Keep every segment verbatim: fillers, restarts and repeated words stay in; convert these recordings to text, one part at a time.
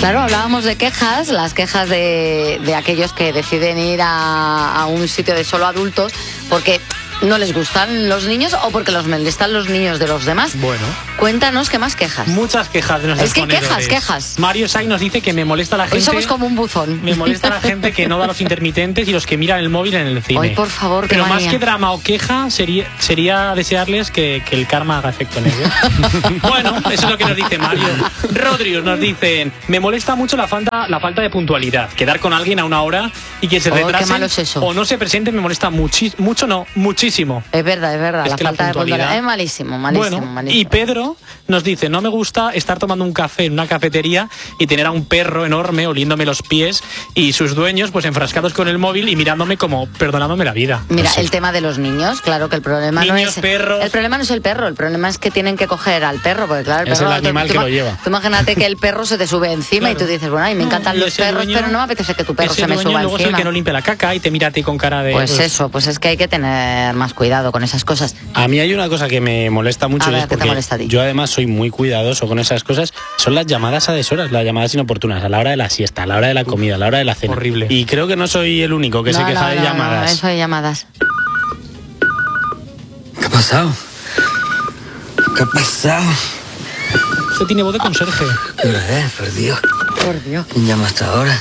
Claro, hablábamos de quejas, las quejas de, de aquellos que deciden ir a, a un sitio de solo adultos porque no les gustan los niños o porque los molestan los niños de los demás. Bueno. Cuéntanos qué más quejas. Muchas quejas de nuestros Es que ponedores. quejas, quejas. Mario Sai nos dice que me molesta la gente... Hoy somos como un buzón. Me molesta la gente que no da los intermitentes y los que miran el móvil en el cine. Hoy, por favor, qué Pero manía. más que drama o queja, sería, sería desearles que, que el karma haga efecto en ellos. Bueno, eso es lo que nos dice Mario. Rodrius nos dicen, me molesta mucho la falta, la falta de puntualidad. Quedar con alguien a una hora y que se Oh, retrasen qué malo es eso. o no se presenten me molesta muchi mucho, no, muchísimo. Es verdad, es verdad, Es la que la falta de puntualidad- puntualidad es malísimo, malísimo, Bueno, malísimo. y Pedro nos dice, no me gusta estar tomando un café en una cafetería y tener a un perro enorme oliéndome los pies y sus dueños pues enfrascados con el móvil y mirándome como perdonándome la vida. Mira, No sé. el tema de los niños, claro que el problema no Niños, es perros. el problema no es el perro, el problema es que tienen que coger al perro, porque claro, el Es perro el animal tú- que tú lo ima- lleva. Tú imagínate que el perro se te sube encima Claro. y tú dices, bueno, a mí me encantan Y los ese perros, dueño- pero no me apetece que tu perro ese se me dueño suba luego es el encima. que no limpia la caca y te mira a ti con cara de... Pues eso, pues es que hay que tener más cuidado con esas cosas. A mí hay una cosa que me molesta mucho A y ver, es ¿qué te porque molesta a ti? yo además soy muy cuidadoso con esas cosas, son las llamadas a deshoras, las llamadas inoportunas, a la hora de la siesta, a la hora de la comida, a la hora de la cena. Horrible. Y creo que no soy el único que no, se queja no, de no, llamadas. No, eso de llamadas. ¿Qué ha pasado? ¿Qué ha pasado? Usted tiene voz de conserje. ¿Qué hora es? Por Dios. Por Dios. ¿Quién llama hasta ahora?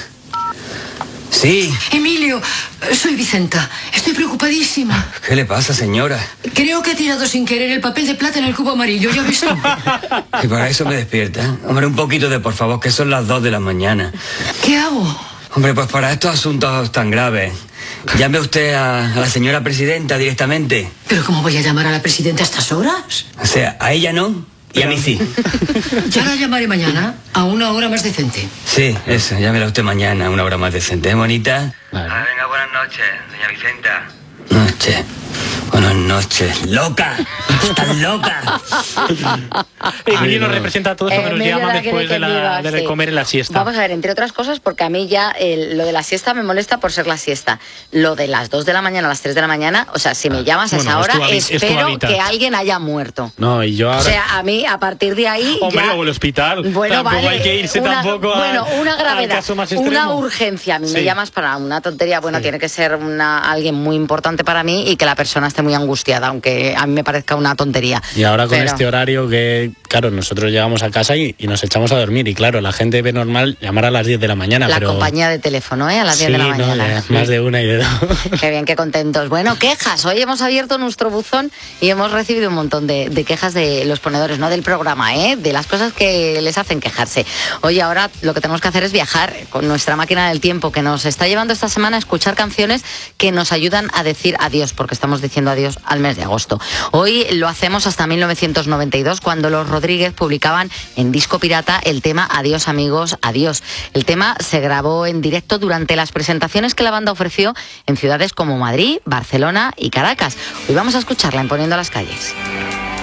Sí. Emilio, soy Vicenta. Estoy preocupadísima. ¿Qué le pasa, señora? Creo que he tirado sin querer el papel de plata en el cubo amarillo. ¿Ya ves? Y para eso me despierta. Hombre, un poquito de por favor, que son las dos de la mañana. ¿Qué hago? Hombre, pues para estos asuntos tan graves, llame usted a, a la señora presidenta directamente. ¿Pero cómo voy a llamar a la presidenta a estas horas? O sea, a ella no y a mí sí. Ya la llamaré mañana a una hora más decente. Sí, eso, llámela usted mañana, a una hora más decente, ¿eh, bonita? Vale. Ah, venga, buenas noches, doña Vicenta. Noche. Buenas noches. ¡Loca! ¡Estás loca! Emilio nos representa a todos cuando nos Emilio llaman la quiere después de, que la, viva, de sí. comer en la siesta. Vamos a ver, entre otras cosas, porque a mí ya el- lo de la siesta me molesta por ser la siesta. Lo de las dos de la mañana a las tres de la mañana, o sea, si me llamas a Bueno, esa es hora, tu habi- es tu espero hábitat. que alguien haya muerto. No, y yo ahora... O sea, a mí, a partir de ahí. Hombre, ya... o el hospital. Bueno, Tampoco vale. hay que irse una, tampoco a- Bueno, una al gravedad, caso más una extremo. urgencia. A mí me Sí. llamas para una tontería. Bueno, Sí. tiene que ser una, alguien muy importante para mí y que la persona esté muy angustiada, aunque a mí me parezca una tontería. Y ahora con Pero- este horario que, claro, nosotros llegamos a casa y, y nos echamos a dormir. Y claro, la gente ve normal llamar a las diez de la mañana, La pero... compañía de teléfono, ¿eh? A las diez Sí, de la no, mañana. ya, más de una y de dos. Qué bien, qué contentos. Bueno, quejas. Hoy hemos abierto nuestro buzón y hemos recibido un montón de, de quejas de los ponedores, no del programa, ¿eh? De las cosas que les hacen quejarse. Hoy ahora lo que tenemos que hacer es viajar con nuestra máquina del tiempo que nos está llevando esta semana a escuchar canciones que nos ayudan a decir adiós, porque estamos diciendo adiós al mes de agosto. Hoy lo hacemos hasta mil novecientos noventa y dos, cuando los Rodríguez publicaban en disco pirata el tema Adiós amigos, adiós. El tema se grabó en directo durante las presentaciones que la banda ofreció en ciudades como Madrid, Barcelona y Caracas. Hoy vamos a escucharla en Poniendo las calles.